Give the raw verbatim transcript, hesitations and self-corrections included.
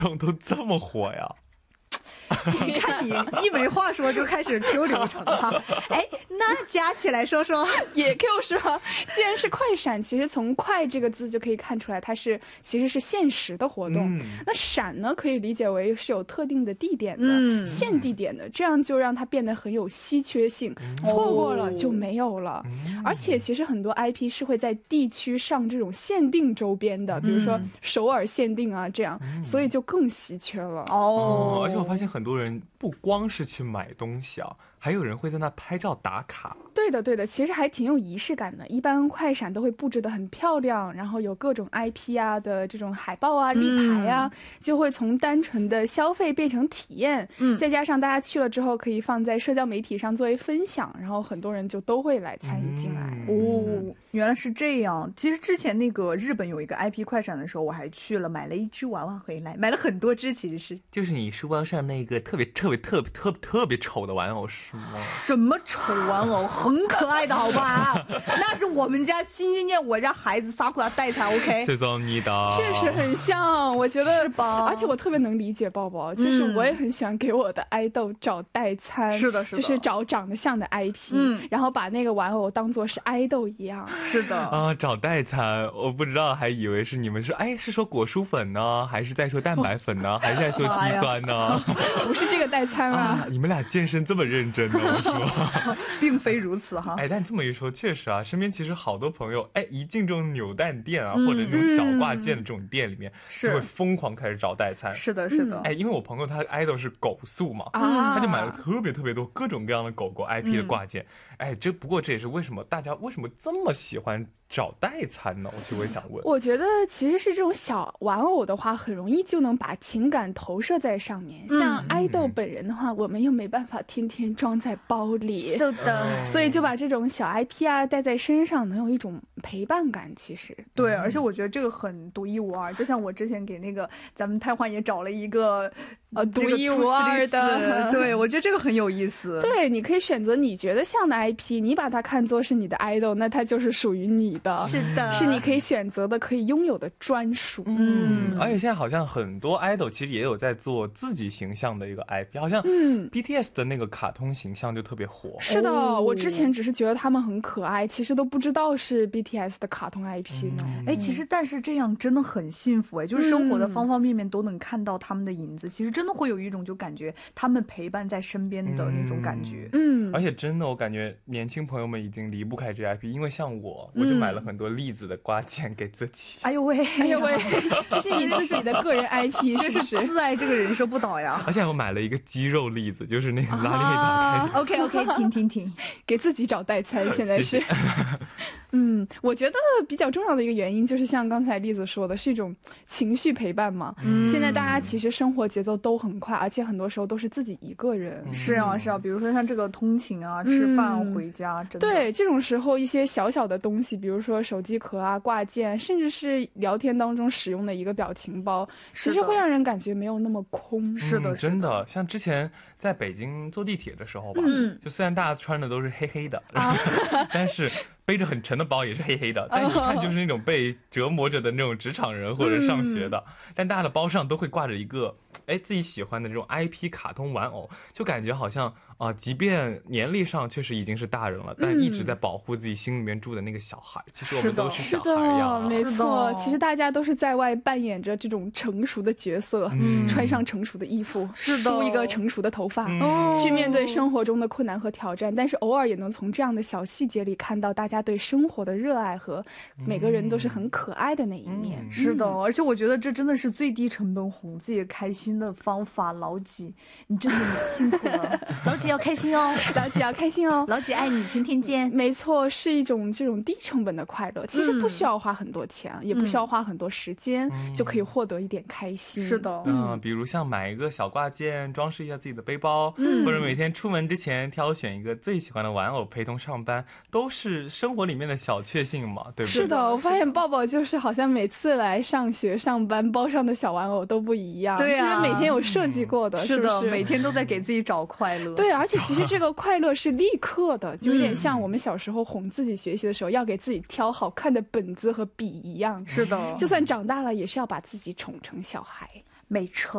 都这么火呀？ 你看你一没话说就开始 Q 流程哈，哎，那加起来说说也 Q 是吧？既然是快闪，其实从快这个字就可以看出来它是其实是限时的活动、嗯、那闪呢可以理解为是有特定的地点的、嗯、限地点的，这样就让它变得很有稀缺性、嗯、错过了就没有了、嗯、而且其实很多 I P 是会在地区上这种限定周边的、嗯、比如说首尔限定啊这样、嗯、所以就更稀缺了哦、嗯。而且我发现很多人不光是去买东西啊，还有人会在那拍照打卡。 对的对的，其实还挺有仪式感的。一般快闪都会布置得很漂亮，然后有各种 I P 啊的这种海报啊立牌啊、嗯、就会从单纯的消费变成体验、嗯、再加上大家去了之后可以放在社交媒体上作为分享，然后很多人就都会来参与进来、 嗯、哦，原来是这样。其实之前那个日本有一个 I P 快闪的时候我还去了，买了一只娃娃回来，买了很多只。其实是就是你书包上那个特别特别特别特别特别丑的玩偶是吗？ 什么丑玩偶，很可爱的好吧那是我们家心心念我家孩子撒库拉代餐 OK 谢谢你的， 确实很像，我觉得是吧？ 而且我特别能理解抱抱，就是我也很喜欢给我的爱豆找代餐、嗯、 是的是的， 就是找长得像的 I P、嗯、然后把那个玩偶当作是爱豆一样。 是的啊，找代餐我不知道，还以为是你们说哎是说果蔬粉呢，还是在说蛋白粉呢、哦、还是在做肌酸呢？ 不是这个代餐吗、啊、 你们俩健身这么认真呢我说并非如此哈。 哎，但这么一说确实啊，身边其实好多朋友哎一进这种扭蛋店啊、嗯、或者那种小挂件的这种店里面、嗯、就会疯狂开始找代餐。 是的是的、 哎，因为我朋友他 idol 是狗宿嘛、啊、他就买了特别特别多各种各样的狗狗 I P 的挂件、嗯、哎，这不过这也是为什么大家为什么这么喜欢找代餐呢？我其实我也想问， 我觉得其实是这种小玩偶的话很容易就能把情感投射在上面、嗯、像爱豆本人的话、嗯、我们又没办法天天装在包里， 是的， 所以就把这种小 I P 啊带在身上，能有一种陪伴感。其实对、嗯、而且我觉得这个很独一无二，就像我之前给那个咱们太欢也找了一个呃独一无二的， 对，我觉得这个很有意思。 对，你可以选择你觉得像的 I P， 你把它看作是你的 idol， 那它就是属于你的， 是的， 是你可以选择的，可以拥有的专属。 嗯，而且现在好像很多 idol 其实也有在做自己形象的一个 I P， 好像 B T S 的那个卡通形象就特别火。 是的、 哦、 我之前只是觉得他们很可爱，其实都不知道是 B T S 的卡通 I P 呢。 哎、嗯，其实但是这样真的很幸福哎，就是生活的方方面面都能看到他们的影子、嗯、其实真的会有一种就感觉他们陪伴在身边的那种感觉。 嗯， 而且真的我感觉年轻朋友们已经离不开这 I P， 因为像我我就买了很多栗子的挂件给自己、 嗯、哎呦喂哎呦喂这是你自己的个人 I P 是不是？ 自爱这个人设不倒呀。 而且我买了一个鸡肉栗子，就是那个拉链打开、 啊、OK OK 停停停给自己找代餐现在是谢谢嗯，我觉得比较重要的一个原因就是像刚才栗子说的，是一种情绪陪伴嘛、嗯、现在大家其实生活节奏都很快，而且很多时候都是自己一个人、 嗯、是啊是啊，比如说像这个通勤啊、嗯、吃饭回家，真的对这种时候一些小小的东西，比如说手机壳啊挂件，甚至是聊天当中使用的一个表情包，其实会让人感觉没有那么空。 是的、嗯、 真的，像之前在北京坐地铁的时候吧、嗯、就虽然大家穿的都是黑黑的、啊、但是背着很沉的包也是黑黑的，但一看就是那种被折磨着的那种职场人或者上学的、嗯、但大家的包上都会挂着一个哎自己喜欢的这种 I P 卡通玩偶，就感觉好像啊、呃，即便年龄上确实已经是大人了，但一直在保护自己心里面住的那个小孩、嗯、其实我们都是小孩一样、啊、 没错，其实大家都是在外扮演着这种成熟的角色、嗯、穿上成熟的衣服， 是的， 梳一个成熟的头发、 嗯、 去面对生活中的困难和挑战，但是偶尔也能从这样的小细节里看到大家对生活的热爱和每个人都是很可爱的那一面、嗯嗯、是的，而且我觉得这真的是最低成本哄自己开心的方法。老几你真的辛苦了老几要开心哦， 老几要开心哦， 老几爱你，天天见。 没错，是一种这种低成本的快乐，其实不需要花很多钱、嗯、也不需要花很多时间、嗯、就可以获得一点开心。 是的， 嗯，比如像买一个小挂件装饰一下自己的背包、嗯、或者每天出门之前挑选一个最喜欢的玩偶陪同上班，都是生活里面的小确幸嘛，对不对？ 是的，我发现抱抱就是好像每次来上学上班包上的小玩偶都不一样。 对啊， 就是每天有设计过的、嗯、 是的， 是不是？ 每天都在给自己找快乐。 对，而且其实这个快乐是立刻的，就有点像我们小时候哄自己学习的时候要给自己挑好看的本子和笔一样。 是的， 就算长大了也是要把自己宠成小孩。 没错。